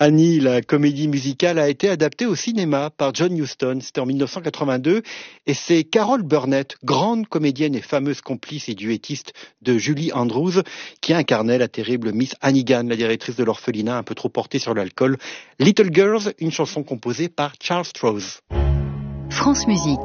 Annie, la comédie musicale, a été adaptée au cinéma par John Huston. C'était en 1982. Et c'est Carol Burnett, grande comédienne et fameuse complice et duettiste de Julie Andrews, qui incarnait la terrible Miss Hannigan, la directrice de l'orphelinat un peu trop portée sur l'alcool. Little Girls, une chanson composée par Charles Strouse. France Musique.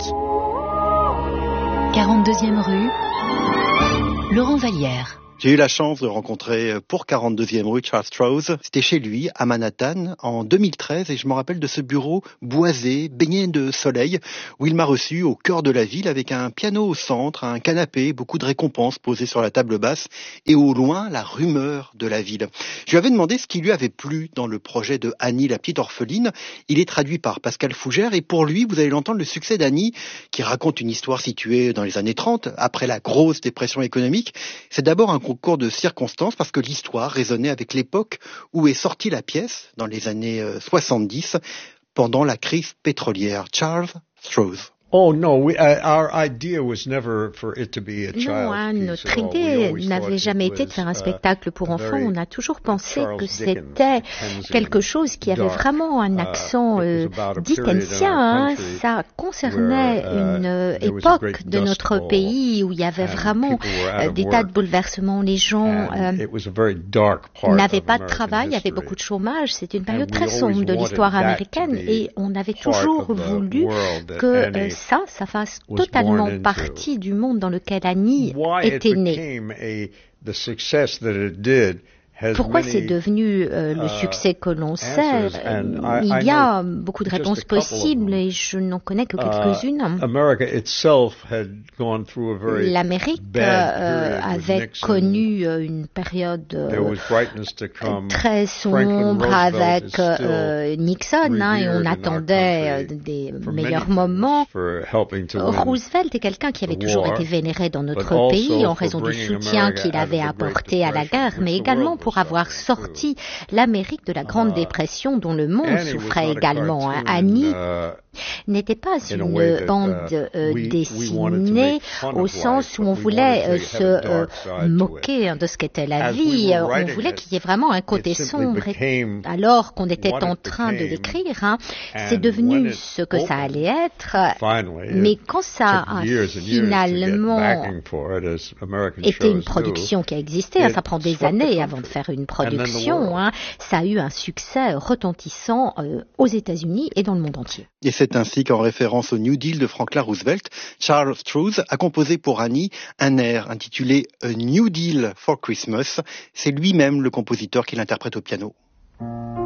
42e rue, Laurent Vallière. J'ai eu la chance de rencontrer pour 42e rue Charles Strouse. C'était chez lui, à Manhattan, en 2013, et je me rappelle de ce bureau boisé, baigné de soleil, où il m'a reçu au cœur de la ville avec un piano au centre, un canapé, beaucoup de récompenses posées sur la table basse, et au loin, la rumeur de la ville. Je lui avais demandé ce qui lui avait plu dans le projet de Annie, la petite orpheline. Il est traduit par Pascal Fougère, et pour lui, vous allez l'entendre, le succès d'Annie, qui raconte une histoire située dans les années 30, après la grosse dépression économique. C'est d'abord un concours de circonstances parce que l'histoire résonnait avec l'époque où est sortie la pièce, dans les années 70, pendant la crise pétrolière. Charles Strouse. Oh no, our idea was never for it to be a child piece. Notre idée n'avait jamais été de faire un spectacle pour enfants. On a toujours pensé que c'était quelque chose qui avait vraiment un accent dickensien. Ça concernait une époque de notre pays où il y avait vraiment des tas de bouleversements. Les gens n'avaient pas de travail, il y avait beaucoup de chômage. C'était une période très sombre de l'histoire américaine et on avait toujours voulu que ça fasse totalement partie du monde dans lequel Annie était née. Pourquoi c'est devenu le succès que l'on sait? Il y a beaucoup de réponses possibles et je n'en connais que quelques-unes. L'Amérique avait connu une période très sombre avec Nixon et on attendait des meilleurs moments. Roosevelt est quelqu'un qui avait toujours été vénéré dans notre pays en raison du soutien qu'il avait apporté à la guerre, mais également pour avoir sorti l'Amérique de la Grande Dépression dont le monde souffrait également. Annie n'était pas une bande dessinée au sens où on voulait se moquer de ce qu'était la vie. On voulait qu'il y ait vraiment un côté sombre. Alors qu'on était en train de l'écrire, c'est devenu ce que ça allait être. Mais quand ça a finalement été une production qui a existé, ça prend des années avant de faire une production, ça a eu un succès retentissant aux États-Unis et dans le monde entier. Et c'est ainsi qu'en référence au New Deal de Franklin Roosevelt, Charles Strouse a composé pour Annie un air intitulé A New Deal for Christmas. C'est lui-même le compositeur qui l'interprète au piano.